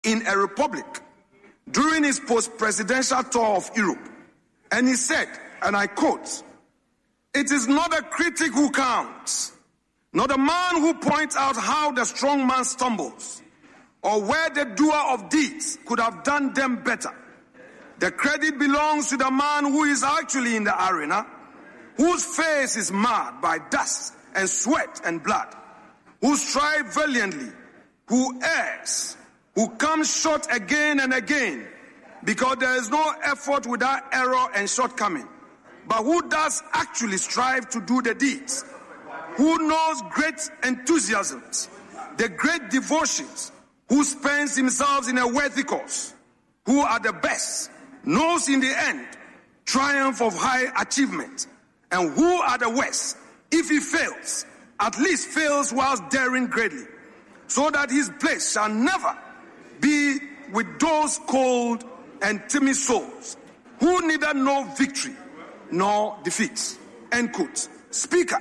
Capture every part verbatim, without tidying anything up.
in a republic during his post-presidential tour of Europe. And he said, and I quote, "It is not a critic who counts, not a man who points out how the strong man stumbles, or where the doer of deeds could have done them better. The credit belongs to the man who is actually in the arena, whose face is marred by dust and sweat and blood, who strives valiantly, who errs, who comes short again and again, because there is no effort without error and shortcoming, but who does actually strive to do the deeds, who knows great enthusiasms, the great devotions, who spends himself in a worthy cause, who are the best, knows in the end triumph of high achievement, and who are the worst, if he fails, at least fails whilst daring greatly, so that his place shall never be with those cold and timid souls, who neither know victory nor defeat." End quote. Speaker,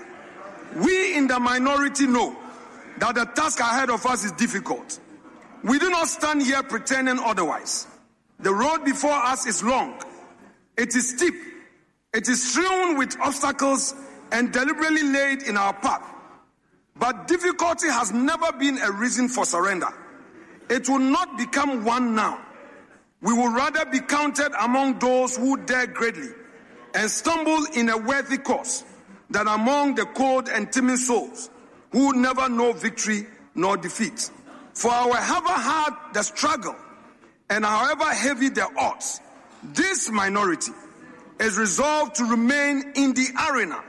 we in the minority know that the task ahead of us is difficult. We do not stand here pretending otherwise. The road before us is long. It is steep. It is strewn with obstacles and deliberately laid in our path. But difficulty has never been a reason for surrender. It will not become one now. We will rather be counted among those who dare greatly and stumble in a worthy cause than among the cold and timid souls who never know victory nor defeat. For however hard the struggle and however heavy the odds, this minority is resolved to remain in the arena,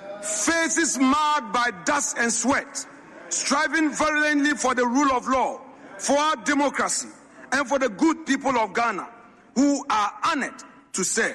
faces marred by dust and sweat, striving valiantly for the rule of law, for our democracy, and for the good people of Ghana, who are honored to serve.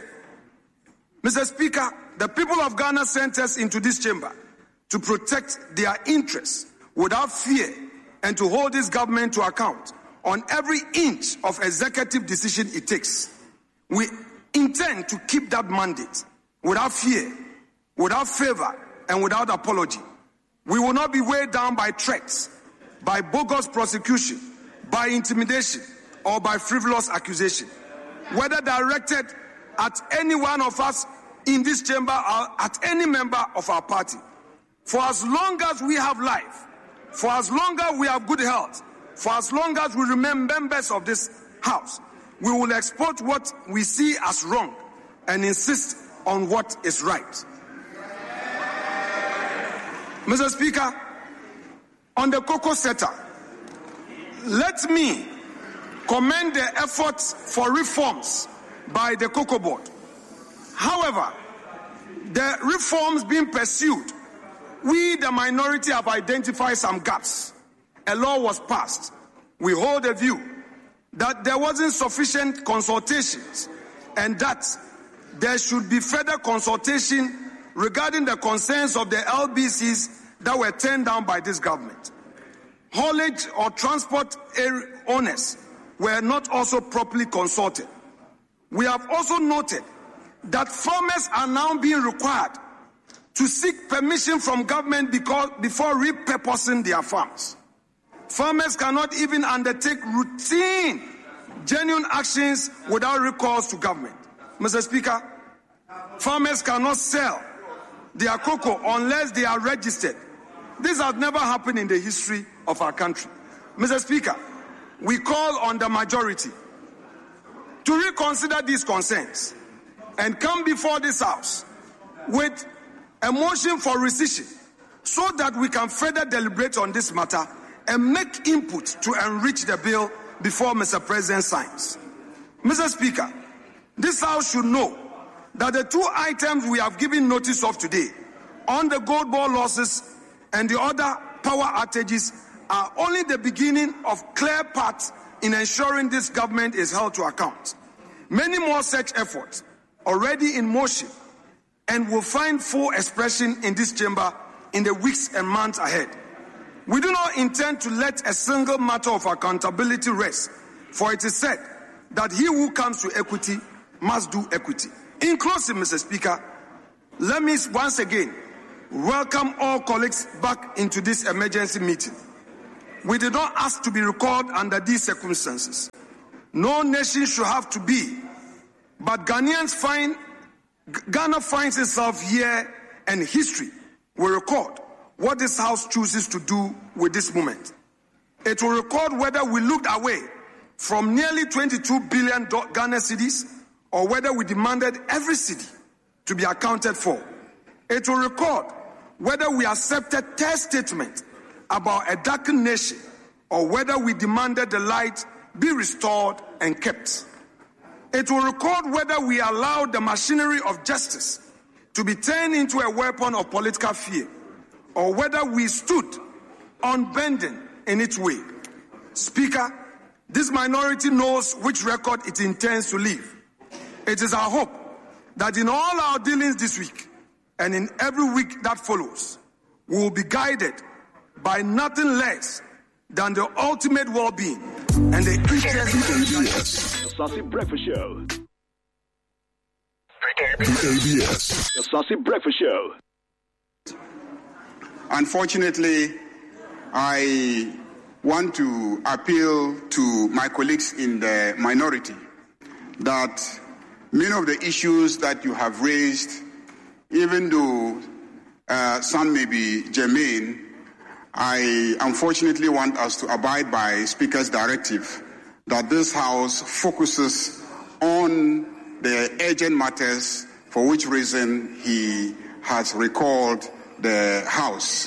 Mister Speaker, the people of Ghana sent us into this chamber to protect their interests without fear and to hold this government to account on every inch of executive decision it takes. We intend to keep that mandate without fear, without favor, and without apology. We will not be weighed down by threats, by bogus prosecution, by intimidation, or by frivolous accusation, whether directed at any one of us in this chamber or at any member of our party. For as long as we have life, for as long as we have good health, for as long as we remain members of this house, we will expose what we see as wrong and insist on what is right. Mister Speaker, on the cocoa sector, let me commend the efforts for reforms by the Cocoa Board. However, the reforms being pursued, we, the minority, have identified some gaps. A law was passed. We hold a view that there wasn't sufficient consultations and that there should be further consultation regarding the concerns of the L B Cs that were turned down by this government. Haulage or transport owners were not also properly consulted. We have also noted that farmers are now being required to seek permission from government because, before repurposing their farms. Farmers cannot even undertake routine, genuine actions without recourse to government. Mister Speaker, farmers cannot sell their cocoa unless they are registered. This has never happened in the history of our country. Mister Speaker, we call on the majority to reconsider these concerns and come before this House with a motion for rescission so that we can further deliberate on this matter and make input to enrich the bill before Mister President signs. Mister Speaker, this House should know that the two items we have given notice of today on the gold ball losses and the other power outages are only the beginning of clear paths in ensuring this government is held to account. Many more such efforts already in motion and will find full expression in this chamber in the weeks and months ahead. We do not intend to let a single matter of accountability rest, for it is said that he who comes to equity must do equity. In closing, Mister Speaker, let me once again welcome all colleagues back into this emergency meeting. we did not ask to be recalled under these circumstances. No nation should have to be, but Ghanaians find, Ghana finds itself here, and history will record what this House chooses to do with this moment. It will record whether we looked away from nearly twenty-two billion Ghana cedis or whether we demanded every cedi to be accounted for. It will record whether we accepted their statement about a darkened nation or whether we demanded the light be restored and kept. It will record whether we allowed the machinery of justice to be turned into a weapon of political fear or whether we stood unbending in its way. Speaker, this minority knows which record it intends to leave. It is our hope that in all our dealings this week and in every week that follows, we will be guided by nothing less than the ultimate well-being and the interest of the Sassy Breakfast Show. The A B S. The Sassy Breakfast Show. Unfortunately, I want to appeal to my colleagues in the minority that many of the issues that you have raised, even though uh, some may be germane, I unfortunately want us to abide by Speaker's directive that this House focuses on the urgent matters for which reason he has recalled the House.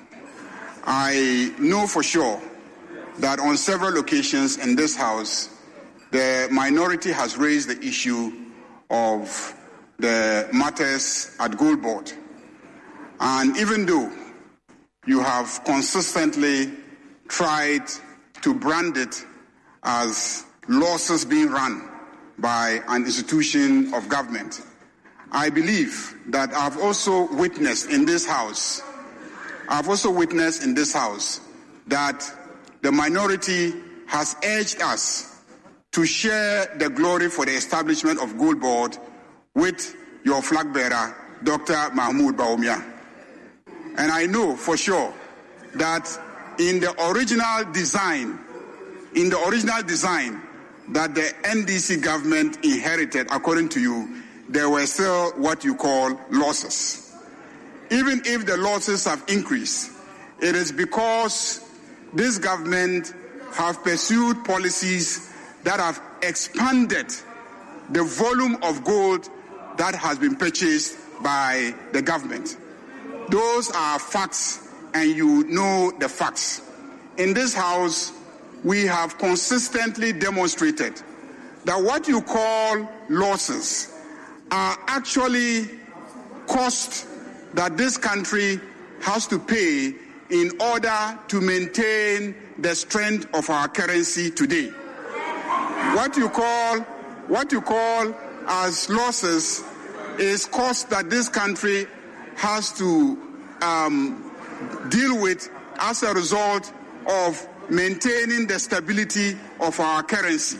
I know for sure that on several occasions in this House, the minority has raised the issue of the matters at Gold Board. And even though you have consistently tried to brand it as losses being run by an institution of government, I believe that I've also witnessed in this House, I've also witnessed in this House that the minority has urged us to share the glory for the establishment of Gold Board with your flag bearer, Doctor Mahmoud Bawumia. And I know for sure that in the original design, in the original design that the N D C government inherited, according to you, there were still what you call losses. Even if the losses have increased, it is because this government have pursued policies that have expanded the volume of gold that has been purchased by the government. Those are facts, and you know the facts. In this House, we have consistently demonstrated that what you call losses are actually costs that this country has to pay in order to maintain the strength of our currency today. What you call, what you call as losses is costs that this country has to um, deal with as a result of maintaining the stability of our currency.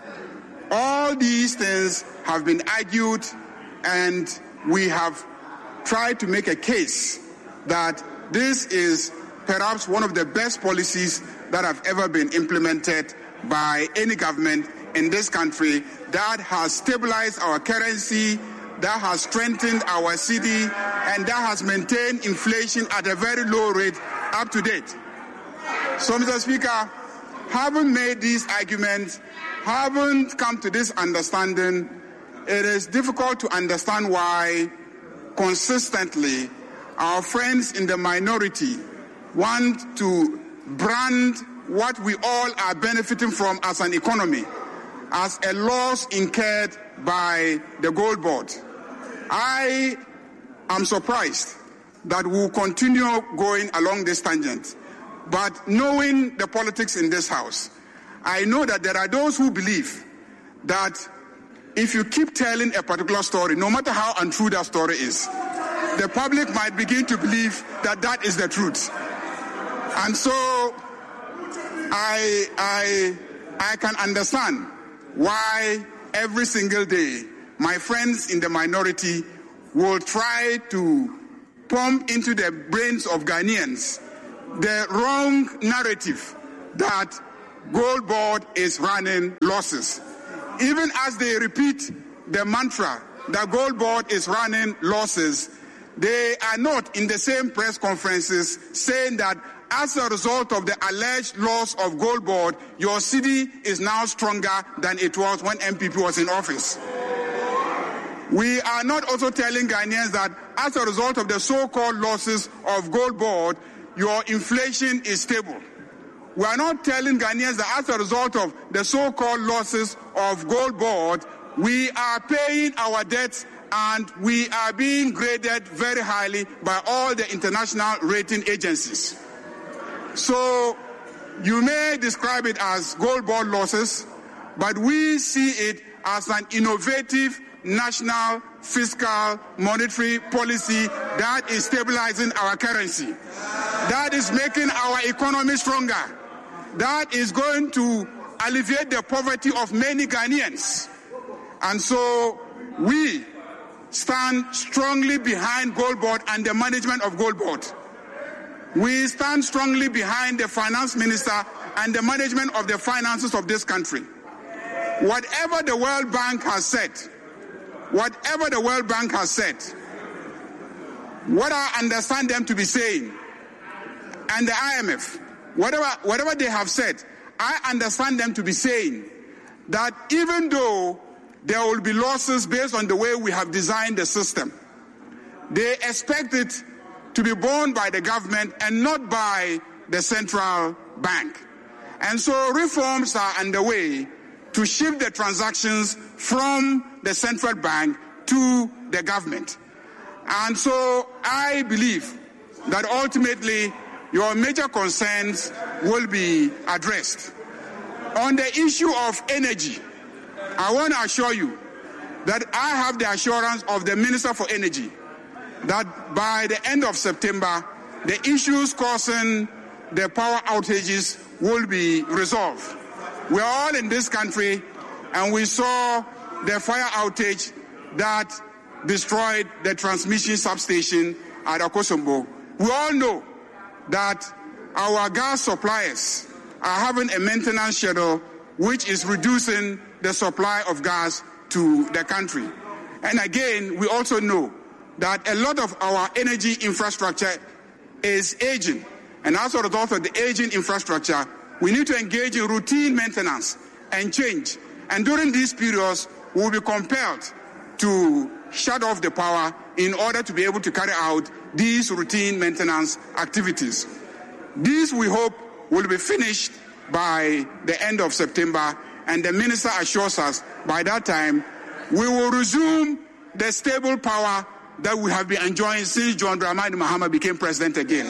All these things have been argued, and we have tried to make a case that this is perhaps one of the best policies that have ever been implemented by any government in this country that has stabilized our currency, that has strengthened our cedi, and that has maintained inflation at a very low rate up to date. So, Mister Speaker, having made these arguments, haven't come to this understanding, it is difficult to understand why consistently our friends in the minority want to brand what we all are benefiting from as an economy as a loss incurred by the Gold Board. I am surprised that we'll continue going along this tangent. But knowing the politics in this House, I know that there are those who believe that if you keep telling a particular story, no matter how untrue that story is, the public might begin to believe that that is the truth. And so I, I, I can understand why every single day my friends in the minority will try to pump into the brains of Ghanaians the wrong narrative that Gold Board is running losses. Even as they repeat the mantra that Gold Board is running losses, they are not in the same press conferences saying that as a result of the alleged loss of Gold Board, your city is now stronger than it was when M P P was in office. We are not also telling Ghanaians that as a result of the so-called losses of Gold Board, your inflation is stable. We are not telling Ghanaians that as a result of the so-called losses of Gold Board, we are paying our debts and we are being graded very highly by all the international rating agencies. So you may describe it as Gold Board losses, but we see it as an innovative national fiscal monetary policy that is stabilizing our currency, that is making our economy stronger, that is going to alleviate the poverty of many Ghanaians. And so we stand strongly behind Gold Board and the management of Gold Board. We stand strongly behind the finance minister and the management of the finances of this country. Whatever the World Bank has said, whatever the World Bank has said, what I understand them to be saying, and the I M F, whatever, whatever they have said, I understand them to be saying that even though there will be losses based on the way we have designed the system, they expect it to be borne by the government and not by the central bank. And so reforms are underway to shift the transactions from the central bank to the government. And so I believe that ultimately your major concerns will be addressed. On the issue of energy, I want to assure you that I have the assurance of the Minister for Energy that by the end of September, the issues causing the power outages will be resolved. We're all in this country, and we saw the fire outage that destroyed the transmission substation at Akosombo. We all know that our gas suppliers are having a maintenance schedule which is reducing the supply of gas to the country. And again, we also know that a lot of our energy infrastructure is aging. And as a result of the aging infrastructure, we need to engage in routine maintenance and change. And during these periods, we will be compelled to shut off the power in order to be able to carry out these routine maintenance activities. These, we hope, will be finished by the end of September, and the minister assures us by that time we will resume the stable power that we have been enjoying since John Dramani Mahama became president again.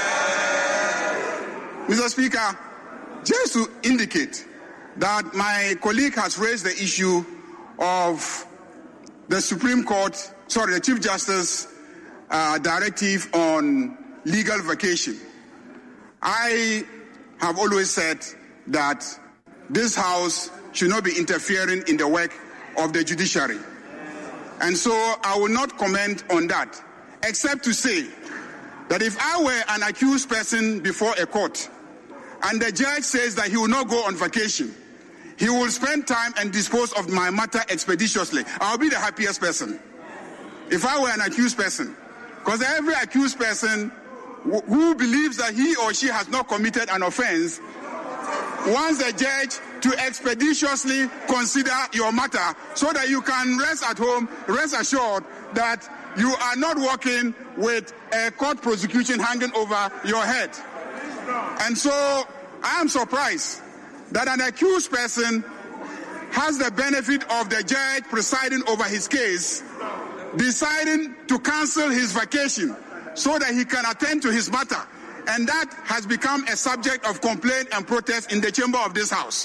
Mister Speaker, just to indicate that my colleague has raised the issue of the Supreme Court, sorry, the Chief Justice uh, directive on legal vacation. I have always said that this House should not be interfering in the work of the judiciary. And so I will not comment on that, except to say that if I were an accused person before a court and the judge says that he will not go on vacation, he will spend time and dispose of my matter expeditiously, I'll be the happiest person. If I were an accused person, because every accused person who believes that he or she has not committed an offense wants the judge to expeditiously consider your matter so that you can rest at home, rest assured that you are not working with a court prosecution hanging over your head. And so I am surprised that an accused person has the benefit of the judge presiding over his case, deciding to cancel his vacation so that he can attend to his matter. And that has become a subject of complaint and protest in the chamber of this House.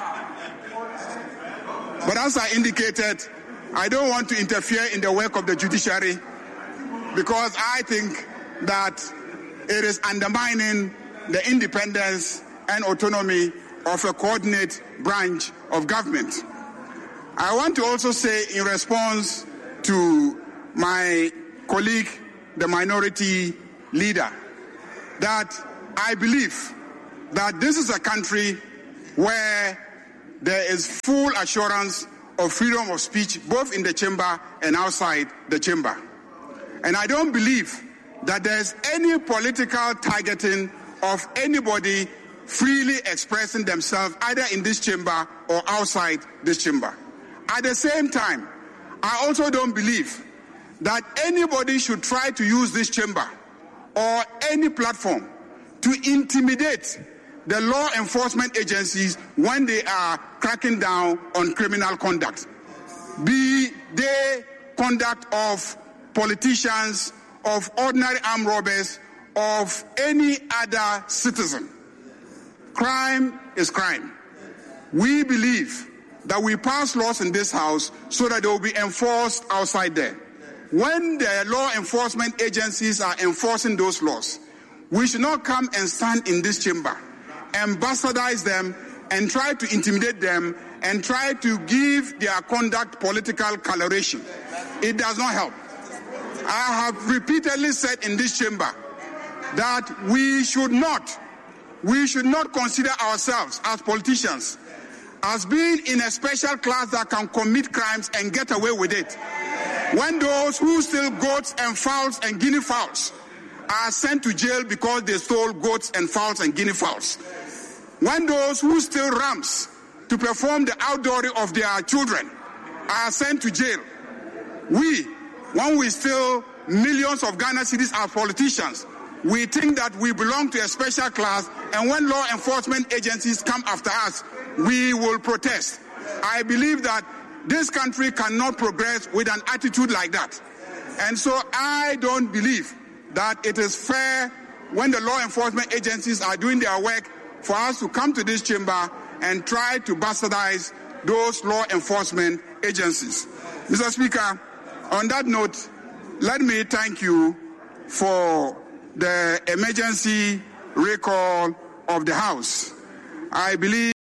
But as I indicated, I don't want to interfere in the work of the judiciary because I think that it is undermining the independence and autonomy of a coordinate branch of government. I want to also say in response to my colleague, the minority leader, that I believe that this is a country where there is full assurance of freedom of speech, both in the chamber and outside the chamber. And I don't believe that there's any political targeting of anybody freely expressing themselves either in this chamber or outside this chamber. At the same time, I also don't believe that anybody should try to use this chamber or any platform to intimidate the law enforcement agencies when they are cracking down on criminal conduct, be they conduct of politicians, of ordinary armed robbers, of any other citizen. Crime is crime. We believe that we pass laws in this house so that they will be enforced outside there. When the law enforcement agencies are enforcing those laws, we should not come and stand in this chamber and bastardize them and try to intimidate them and try to give their conduct political coloration. It does not help. I have repeatedly said in this chamber that we should not, we should not consider ourselves as politicians as being in a special class that can commit crimes and get away with it. When those who steal goats and fowls and guinea fowls are sent to jail because they stole goats and fowls and guinea fowls. When those who steal rams to perform the outdooring of their children are sent to jail. We, when we steal millions of Ghana cedis as politicians, we think that we belong to a special class, and when law enforcement agencies come after us, we will protest. I believe that this country cannot progress with an attitude like that. And so I don't believe that it is fair when the law enforcement agencies are doing their work for us to come to this chamber and try to bastardize those law enforcement agencies. Mister Speaker, on that note, let me thank you for the emergency recall of the House. I believe